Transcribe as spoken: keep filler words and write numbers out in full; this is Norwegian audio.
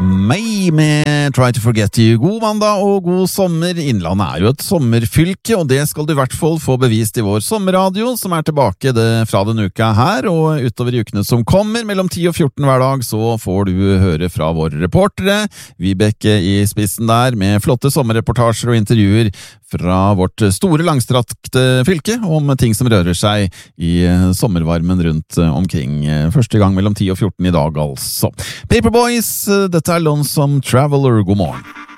Meg med Try to Forget You. God mandag og god sommer. Innlandet er jo et sommerfylke, og det skal du i hvert fall få bevist i vår sommerradio, som er tilbake det, fra denne uka her, og utover i ukene som kommer, mellom ti og fjorten hver dag, så får du høre fra våre reportere, Vibeke i spissen der, med flotte sommerreportasjer og intervjuer fra vårt store langstrakte fylke, om ting som rører seg i sommervarmen rundt omkring. Første gang mellom ti og fjorten i dag, altså. Paperboys, dette er Lonesome Traveler. God morgen.